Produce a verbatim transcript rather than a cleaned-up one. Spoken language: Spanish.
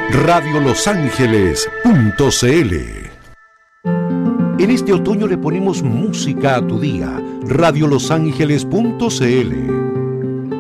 radio los ángeles punto c l. En este otoño le ponemos música a tu día. radio los ángeles punto c l.